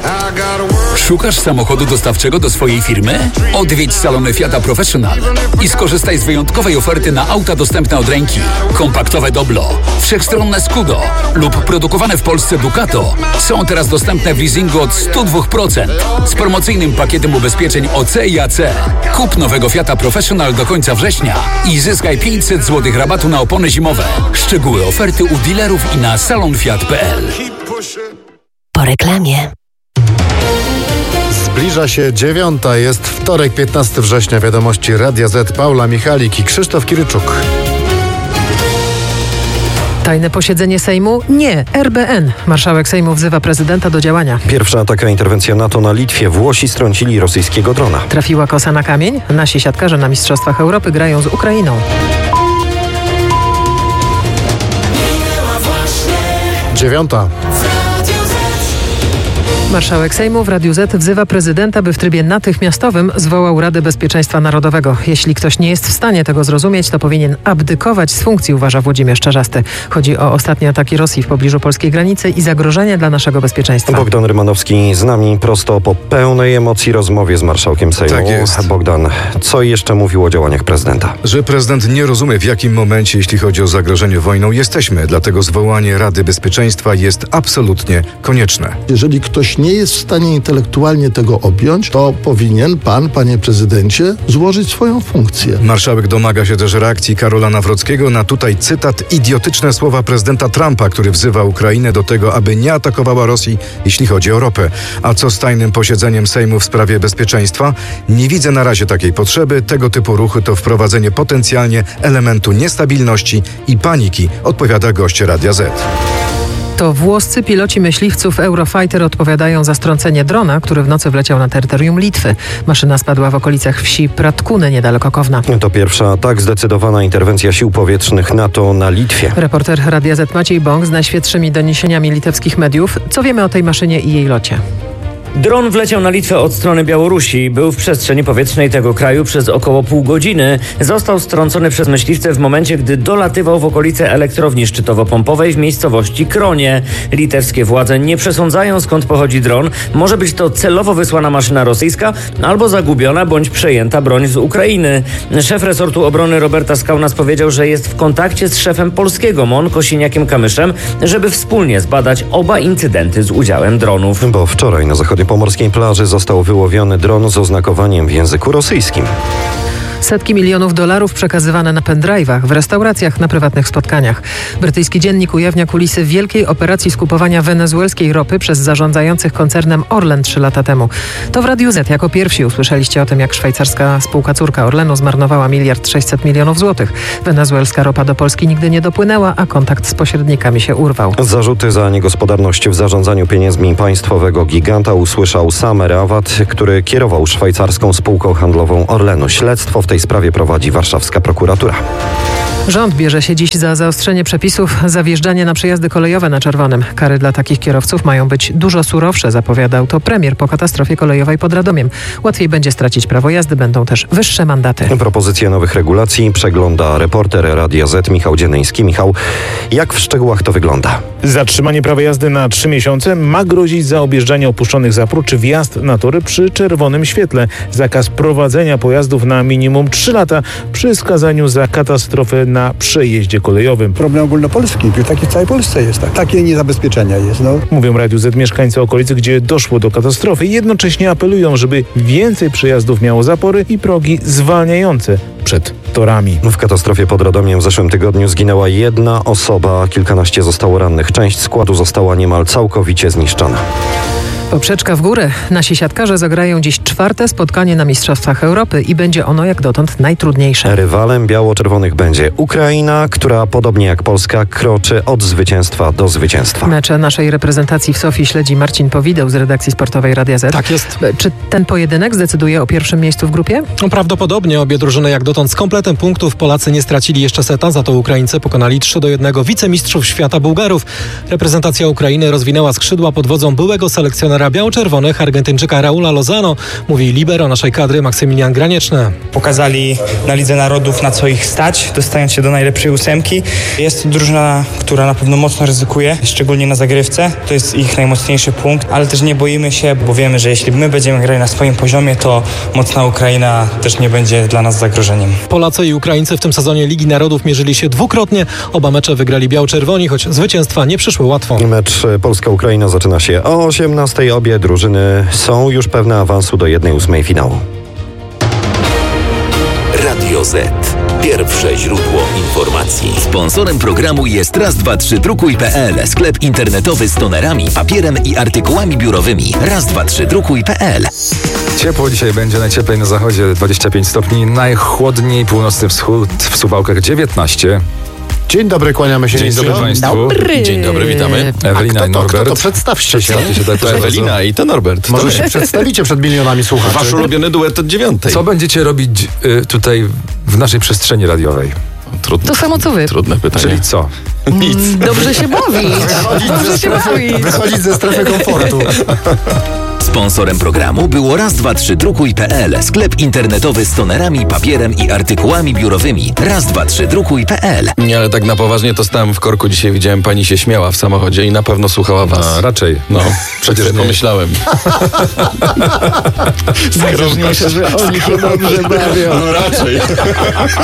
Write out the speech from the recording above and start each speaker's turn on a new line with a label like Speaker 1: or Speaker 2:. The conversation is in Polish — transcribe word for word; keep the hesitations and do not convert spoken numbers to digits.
Speaker 1: Szukasz samochodu dostawczego do swojej firmy? Odwiedź salony Fiata Professional i skorzystaj z wyjątkowej oferty na auta dostępne od ręki. Kompaktowe Doblo, wszechstronne Scudo lub produkowane w Polsce Ducato są teraz dostępne w leasingu od sto dwa procent z promocyjnym pakietem ubezpieczeń O C i A C. Kup nowego Fiata Professional do końca września i zyskaj pięćset złotych rabatu na opony zimowe. Szczegóły oferty u dealerów i na salon fiat kropka p l.
Speaker 2: Po reklamie.
Speaker 3: Zbliża się dziewiąta, jest wtorek, piętnastego września, wiadomości Radia Z, Paula Michalik i Krzysztof Kiryczuk.
Speaker 4: Tajne posiedzenie Sejmu? Nie. R B N. Marszałek Sejmu wzywa prezydenta do działania.
Speaker 5: Pierwsza taka interwencja NATO na Litwie. Włosi strącili rosyjskiego drona.
Speaker 4: Trafiła kosa na kamień? Nasi siatkarze na Mistrzostwach Europy grają z Ukrainą.
Speaker 3: Dziewiąta.
Speaker 4: Marszałek Sejmu w Radiu Z wzywa prezydenta, by w trybie natychmiastowym zwołał Radę Bezpieczeństwa Narodowego. Jeśli ktoś nie jest w stanie tego zrozumieć, to powinien abdykować z funkcji, uważa Włodzimierz Czarzasty. Chodzi o ostatnie ataki Rosji w pobliżu polskiej granicy i zagrożenie dla naszego bezpieczeństwa.
Speaker 5: Bogdan Rymanowski z nami prosto po pełnej emocji rozmowie z marszałkiem Sejmu.
Speaker 6: Tak jest.
Speaker 5: Bogdan, co jeszcze mówił o działaniach prezydenta?
Speaker 6: Że prezydent nie rozumie, w jakim momencie, jeśli chodzi o zagrożenie wojną, jesteśmy. Dlatego zwołanie Rady Bezpieczeństwa jest absolutnie konieczne.
Speaker 7: Jeżeli ktoś nie jest w stanie intelektualnie tego objąć, to powinien pan, panie prezydencie, złożyć swoją funkcję.
Speaker 6: Marszałek domaga się też reakcji Karola Nawrockiego na tutaj cytat idiotyczne słowa prezydenta Trumpa, który wzywa Ukrainę do tego, aby nie atakowała Rosji, jeśli chodzi o ropę. A co z tajnym posiedzeniem Sejmu w sprawie bezpieczeństwa? Nie widzę na razie takiej potrzeby. Tego typu ruchy to wprowadzenie potencjalnie elementu niestabilności i paniki, odpowiada gość Radia Z.
Speaker 4: To włoscy piloci myśliwców Eurofighter odpowiadają za strącenie drona, który w nocy wleciał na terytorium Litwy. Maszyna spadła w okolicach wsi Pratkuny, niedaleko Kowna.
Speaker 5: To pierwsza tak zdecydowana interwencja sił powietrznych NATO na Litwie.
Speaker 4: Reporter Radia Z Maciej Bąk z najświeższymi doniesieniami litewskich mediów. Co wiemy o tej maszynie i jej locie?
Speaker 8: Dron wleciał na Litwę od strony Białorusi. Był w przestrzeni powietrznej tego kraju przez około pół godziny. Został strącony przez myśliwce w momencie, gdy dolatywał w okolice elektrowni szczytowo-pompowej w miejscowości Kronie. Litewskie władze nie przesądzają, skąd pochodzi dron. Może być to celowo wysłana maszyna rosyjska albo zagubiona bądź przejęta broń z Ukrainy. Szef resortu obrony Roberta Skaunas powiedział, że jest w kontakcie z szefem polskiego M O N Kosiniakiem-Kamyszem, żeby wspólnie zbadać oba incydenty z udziałem dronów.
Speaker 5: Bo wczoraj na zachodzie pomorskiej plaży został wyłowiony dron z oznakowaniem w języku rosyjskim.
Speaker 4: Setki milionów dolarów przekazywane na pendrive'ach, w restauracjach, na prywatnych spotkaniach. Brytyjski dziennik ujawnia kulisy wielkiej operacji skupowania wenezuelskiej ropy przez zarządzających koncernem Orlen trzy lata temu. To w Radiu Z jako pierwsi usłyszeliście o tym, jak szwajcarska spółka córka Orlenu zmarnowała miliard sześćset milionów złotych. Wenezuelska ropa do Polski nigdy nie dopłynęła, a kontakt z pośrednikami się urwał.
Speaker 5: Zarzuty za niegospodarność w zarządzaniu pieniędzmi państwowego giganta usłyszał sam Rawat, który kierował szwajcarską spółką handlową Orlenu. Śledztwo w tej sprawie prowadzi warszawska prokuratura.
Speaker 4: Rząd bierze się dziś za zaostrzenie przepisów za wjeżdżanie na przejazdy kolejowe na czerwonym. Kary dla takich kierowców mają być dużo surowsze, zapowiadał to premier po katastrofie kolejowej pod Radomiem. Łatwiej będzie stracić prawo jazdy, będą też wyższe mandaty.
Speaker 5: Propozycje nowych regulacji przegląda reporter Radia Z Michał Dzienyński. Michał, jak w szczegółach to wygląda?
Speaker 9: Zatrzymanie prawa jazdy na trzy miesiące ma grozić za objeżdżanie opuszczonych zapór czy wjazd na tory przy czerwonym świetle. Zakaz prowadzenia pojazdów na minimum trzy lata przy skazaniu za katastrofę na przejeździe kolejowym.
Speaker 10: Problem ogólnopolski, taki w całej Polsce jest. Tak. Takie niezabezpieczenia jest. No.
Speaker 9: Mówią Radiu Z mieszkańcy okolicy, gdzie doszło do katastrofy i jednocześnie apelują, żeby więcej przejazdów miało zapory i progi zwalniające przed torami.
Speaker 5: W katastrofie pod Radomiem w zeszłym tygodniu zginęła jedna osoba, kilkanaście zostało rannych. Część składu została niemal całkowicie zniszczona.
Speaker 4: Poprzeczka w górę. Nasi siatkarze zagrają dziś czwarte spotkanie na Mistrzostwach Europy i będzie ono jak dotąd najtrudniejsze.
Speaker 5: Rywalem biało-czerwonych będzie Ukraina, która podobnie jak Polska kroczy od zwycięstwa do zwycięstwa.
Speaker 4: Mecze naszej reprezentacji w Sofii śledzi Marcin Powideł z redakcji sportowej Radia Z.
Speaker 11: Tak jest.
Speaker 4: Czy ten pojedynek zdecyduje o pierwszym miejscu w grupie?
Speaker 11: No, prawdopodobnie obie drużyny jak dotąd z kompletem punktów. Polacy nie stracili jeszcze seta, za to Ukraińcy pokonali trzy do jednego wicemistrzów świata Bułgarów. Reprezentacja Ukrainy rozwinęła skrzydła pod wodzą byłego selekcjonera biało-czerwonych Argentyńczyka Raula Lozano. mówi libero naszej kadry Maksymilian Granieczny.
Speaker 12: Pokazali na Lidze Narodów, na co ich stać, dostając się do najlepszej ósemki. Jest to drużyna, która na pewno mocno ryzykuje, szczególnie na zagrywce. To jest ich najmocniejszy punkt, ale też nie boimy się, bo wiemy, że jeśli my będziemy grali na swoim poziomie, to mocna Ukraina też nie będzie dla nas zagrożeniem.
Speaker 11: Polacy i Ukraińcy w tym sezonie Ligi Narodów mierzyli się dwukrotnie. Oba mecze wygrali biało-czerwoni, choć zwycięstwa nie przyszły łatwo.
Speaker 5: Mecz Polska-Ukraina zaczyna się o osiemnastej. Obie drużyny są już pewne awansu do jednej ósmej finału.
Speaker 2: Radio Z. Pierwsze źródło informacji. Sponsorem programu jest raz dwa trzy drukuj kropka pe el. Sklep internetowy z tonerami, papierem i artykułami biurowymi. raz dwa trzy drukuj kropka pe el.
Speaker 13: Ciepło dzisiaj będzie, najcieplej na zachodzie dwadzieścia pięć stopni, najchłodniej północny wschód w Suwałkach dziewiętnaście.
Speaker 3: Dzień dobry, kłaniamy się.
Speaker 13: Dzień dobry Państwu.
Speaker 14: Dobry. Dzień dobry, witamy.
Speaker 13: Ewelina
Speaker 3: A kto
Speaker 13: i
Speaker 3: to,
Speaker 13: Norbert.
Speaker 3: kto to? Przedstawcie się.
Speaker 13: Przedstawcie się tak,
Speaker 14: To Ewelina i to Norbert.
Speaker 3: Może się przedstawicie przed milionami słuchaczy.
Speaker 14: Wasz ulubiony duet od dziewiątej.
Speaker 13: Co będziecie robić y, tutaj w naszej przestrzeni radiowej?
Speaker 14: Trudne,
Speaker 15: To samo co wy.
Speaker 14: Trudne pytanie.
Speaker 13: Czyli co?
Speaker 14: Nic.
Speaker 15: Dobrze się bawi. Dobrze się bawi.
Speaker 3: Wychodzić ze strefy komfortu.
Speaker 2: Sponsorem programu było raz dwa trzy drukuj kropka pe el. Sklep internetowy z tonerami, papierem i artykułami biurowymi. raz dwa trzy drukuj kropka pe el.
Speaker 14: Nie, ale tak na poważnie to stałem w korku. Dzisiaj widziałem, pani się śmiała w samochodzie i na pewno słuchała was.
Speaker 13: A, raczej.
Speaker 14: No,
Speaker 13: Przecież
Speaker 14: przecież
Speaker 13: nie.
Speaker 14: pomyślałem.
Speaker 4: Najważniejsze, że oni się dobrze bawią.
Speaker 14: No raczej.